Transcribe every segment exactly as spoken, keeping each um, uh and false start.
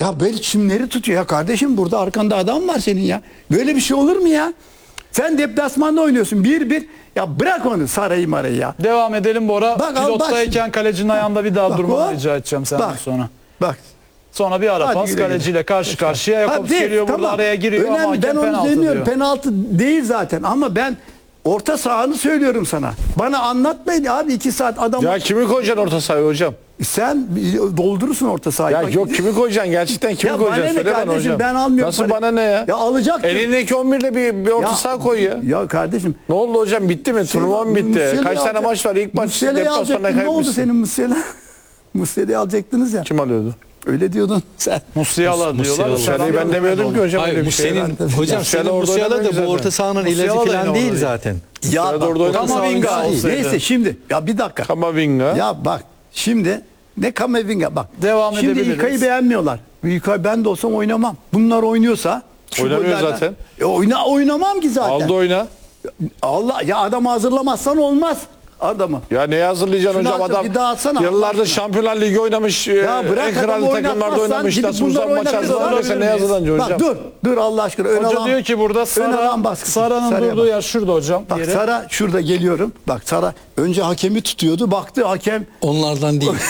Ya böyle çimleri tutuyor ya kardeşim, burada arkanda adam var senin ya. Böyle bir şey olur mu ya? Sen deplasmanda oynuyorsun bir bir. Ya bırak onu, sarayı marayı ya. Devam edelim Bora. Bak, al, Pilottayken bak. kalecinin ayağında bir daha Bak, durmanı o- rica edeceğim senden Bak. sonra. Bak. Sonra bir ara Hadi pas güle güle. kaleciyle karşı karşıya. Ha, Jakobs değil, geliyor burada tamam. araya giriyor Önemli, ama hakem ben onu penaltı demiyorum. diyor. Penaltı değil zaten ama ben orta sahanı söylüyorum sana. Bana anlatmayın abi, iki saat adam. Ya kimi koyacaksın orta sahaya hocam? Sen doldurursun orta sahayı. Ya Bak- yok kimi koyacaksın gerçekten kimi Ya bana koyacaksın ne söyle bana kardeşim, hocam. ben almıyorum. Nasıl para. bana ne ya? Ya alacaktım. Elindeki on birde bir, bir orta saha koy ya. Ya kardeşim. Ne oldu hocam, bitti mi? Turnuva mı bitti? Muslera'yı Kaç tane alacak- maç var? İlk maç Muslera'yı deplasmanda alacaktın. Ne oldu kaybetmişsin. senin Muslera? Muslera'yı alacaktınız ya. Kim alıyordu? Öyle diyordun sen. Musiala diyorlar. Musiala. Muslera'yı ben demiyordum ki hocam. Hayır öyle bu bir şey. senin Ben- hocam Musiala senin orada Musiala oynamıyor da bu zaten. orta sahanın ilacı Musiala da falan yine değil orada. zaten. Ya Muslera'da bak, orada oynasın. Kamavinga Sağ olsaydı. neyse şimdi ya bir dakika. Kamavinga. Ya bak şimdi ne Kamavinga bak. Devam şimdi edebiliriz. İlkay'ı beğenmiyorlar. İlkay ben de olsam oynamam. Bunlar oynuyorsa. şu Oynamıyor gollerden- zaten. E, oyna, oynamam ki zaten. Aldı oyna. Allah ya, adamı hazırlamazsan olmaz adamı. Ya neye hazırlayacaksın Şunu hocam, at- adam bir daha atsana, Allah yıllardır aşkına. Şampiyonlar Ligi oynamış, Ya e, bırak en kral adamı takımlarda oynatmazsan oynamış, gidip nasıl bunları uzak maç oynatırız, hazırlanıyorsa olabilir neye miyiz? hazırlanacaksın hocam? Bak dur dur Allah aşkına. Ön Hoca alan- diyor ki burada ön Sara, alan baskısı. Sara'nın Sara'ya durduğu bak. yer şurada hocam. Bak yeri. Sara şurada geliyorum. Bak Sara önce hakemi tutuyordu. Baktı hakem Onlardan değil.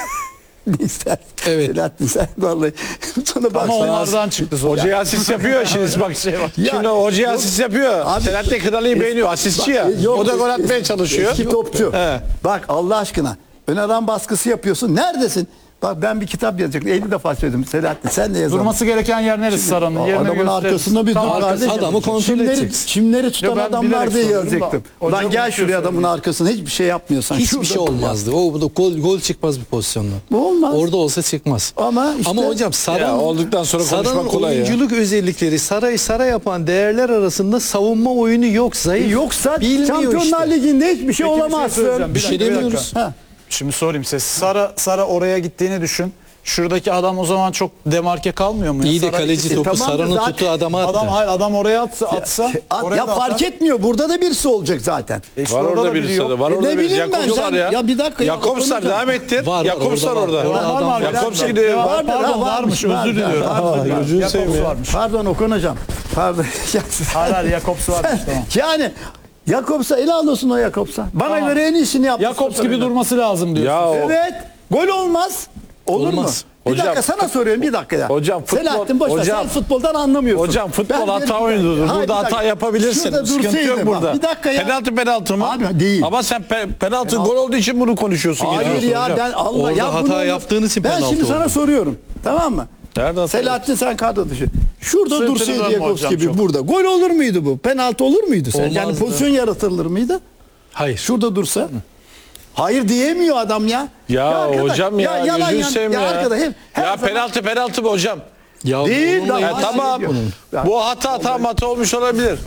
neyse. Evet. Selahattin sen vallahi. Sonra bak Ama sana- onlardan çıktı sonra. Hocaya asist yapıyor şimdi bak. Ya, Şimdi hocaya yok. asist yapıyor. Abi- Selahattin Kınalı'yı beğeniyor, asistçi ya. Bak, yok, O da gol eski- atmaya çalışıyor. Eski topçu. He. Bak Allah aşkına. Ön alan baskısı yapıyorsun. Neredesin? Bak ben bir kitap yazacaktım. elli defa söyledim. Selahattin sen de yazalım. Durması gereken yer neresi Sara'nın? Yerini Adamın gösterir. arkasında bir dur Tam arkası- kardeşim. adamı kontrol Çimleri- edeceksin. Çimleri tutan Ya ben adamlar bilerek diye soruyorum da, yazacaktım. hocam Lan gel unutuyor şuraya adamın söylediğini. arkasına, hiçbir şey yapmıyorsan. Hiçbir şurada şey dur ya. olmazdı. O bu da gol gol çıkmaz bir pozisyondan. Olmaz. Orada olsa çıkmaz. Ama işte- Ama hocam Ya Sara'nın olduktan sonra konuşmak Sara'nın kolay ya. oyunculuk özellikleri Sara'yı Sara yapan değerler arasında savunma oyunu yok, zayıf. Yoksa Bilmiyor Şampiyonlar işte. Ligi'nde hiçbir şey Peki bir şey olamazsın. söyleyeceğim. Bir şey dakika, demiyoruz. dakika. Ha. Şimdi sorayım size. Sara, Sara oraya gittiğini düşün. Şuradaki adam o zaman çok demarke kalmıyor mu? ya? İyi de Sara kaleci ikisi- topu tamam da Sara'nın zaten tuttuğu adama attı. Adam hayır adam oraya atsa, atsa At- oraya ya da fark atar. etmiyor. Burada da birisi olacak zaten. E işte Var orada orada da biri birisi yok. de. Var E orada ne birisi. bileyim ben, Jakobslar sen- ya. ya bir dakika ya, Jakobslar konuşalım. devam ettir. Var, var, Jakobslar orada var. orada. Orada adam var. Jakobs Bir gidiyor. dakika. Vardır, Pardon ha, varmış, varmış, özür var, diliyorum. var, Özür var. diliyorum. Gözünü Jakobs seveyim ya. varmış. Pardon Okan hocam. Pardon. Hayır hayır Jakobs varmış tamam. yani Jakobs'a ele alıyorsun o Jakobs'a. Bana Tamam. göre en iyisini yaptı. Jakobs gibi durması lazım diyorsun. Ya o- Evet. Gol olmaz. Olur Olmaz. mu? Bir Hocam, dakika sana soruyorum bir dakika ya. Hocam, futbol- Selahattin boş ver, hocam- sen futboldan anlamıyorsun. Hocam futbol Ben hata derim- oyunudur. Hayır, Burada bir hata dakika. yapabilirsin. Şurada Sıkıntı yok dursaydın bak, burada. bir dakika ya. Penaltı penaltı mı? Abi, değil. Ama sen pe- penaltı gol olduğu için bunu konuşuyorsun. Hayır geziyorsun ya hocam. ben Allah Orada ya hata bunu- yaptığın için Ben penaltı şimdi sana oldu. soruyorum. Tamam mı? Nereden Selahattin sen kadro dışı. Şurada Sırtını dursaydı dönme Jakobs hocam gibi çok. burada. Gol olur muydu bu? Penaltı olur muydu sen? Yani Olmazdı. pozisyon yaratılır mıydı? Hayır. Şurada dursa. Hayır diyemiyor adam ya. Ya, arkadaş, hocam ya, yalan gözünü yan- seveyim ya. arkada hep, her Ya zaman- penaltı penaltı mı hocam? Ya Değil bununla de- ilgili- Ya tamam. Ya- Bu hata tam hata olmuş olabilir.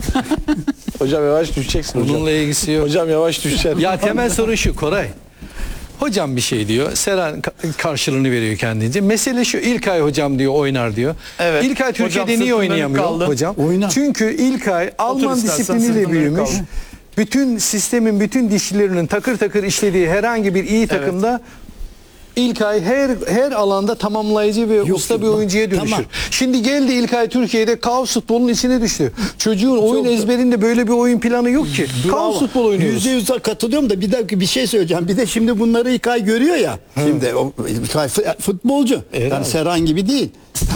Hocam yavaş düşeceksin hocam. bununla ilgisi yok. Hocam yavaş düşeceksin. Ya temel sorun şu Koray. Hocam bir şey diyor. Seren ka- karşılığını veriyor kendince. Mesele şu, İlkay hocam diyor oynar diyor. Evet. İlkay Hocam Türkiye'de niye sırtından oynayamıyor kaldı. hocam? Oynar. Çünkü İlkay Alman istersen, disipliniyle sırtından büyümüş. kaldı. Bütün sistemin bütün dişlilerinin takır takır işlediği herhangi bir iyi takımda İlkay her her alanda tamamlayıcı ve usta bir yok. oyuncuya dönüşür. Tamam. Şimdi geldi İlkay Türkiye'de kaos futbolun içine düştü. Çocuğun oyun ezberinde böyle bir oyun planı yok ki. Kaos futbol oynuyoruz. Yüzde yüz katılıyorum da bir dakika bir şey söyleyeceğim. Bir de şimdi bunları İlkay görüyor ya. Şimdi o İlkay f- futbolcu. Yani Serhan gibi değil.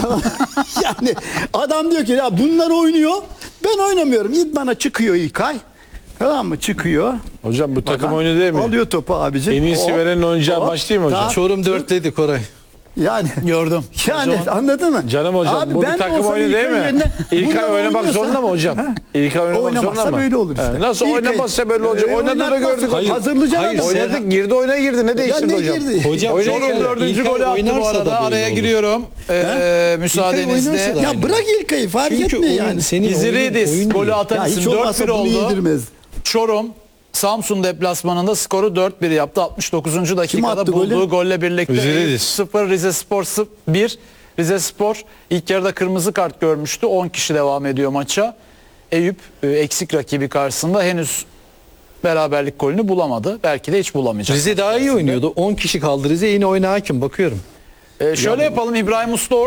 Yani adam diyor ki ya bunlar oynuyor. Ben oynamıyorum. İdmana çıkıyor İlkay. Tamam mı? Çıkıyor. Hocam bu takım oyunu değil mi? Alıyor topu abicim. En iyisi Hop, verenin oynayacağı hop. maç değil mi hocam? Daha- Çorum dörtledi Koray. Yani Gördüm. yani O zaman- anladın mı? Canım hocam Abi bu ben bir de takım olsam oyunu değil İlkay'ın mi? yerine İlkay bunlar oynamak oynuyorsa- zorunda mı hocam? Ha? İlkay oynamak Oynamazsa zorunda mı? böyle olur işte. He, Nasıl İlkay- oynamazsa böyle olacak? E, Oynadı da oynatmazsa- gördük. Hayır, Hazırlayacaksın hayır, adamı. sen- Oynadık, girdi oyuna girdi. Ne değiştirdi ne hocam? girdi? Hocam Oyuna şöyle, girdi. dördüncü İlkay golü attı bu oynarsa da arada. böyle Araya olur. giriyorum. Ee, müsaadenizle. oynarsa da- Ya bırak İlkay'ı fark Çünkü etme oyun- yani. senin oyunun- İziri'dis oyun golü değil. atan Ya isim hiç dört olmazsa bir bunu oldu. yedirmez. Çorum Samsun deplasmanında skoru dört bir yaptı. altmış dokuzuncu dakikada attı golü? bulduğu golle birlikte Üzeri'dis. sıfır Rize Spor bir. Rize Spor ilk yarıda kırmızı kart görmüştü. on kişi devam ediyor maça. Eyüp e, eksik rakibi karşısında henüz beraberlik golünü bulamadı. Belki de hiç bulamayacak. Rize daha iyi oynuyordu. on kişi kaldı Rize, yine oyuna hakim bakıyorum. E, şöyle yapalım, İbrahim Usta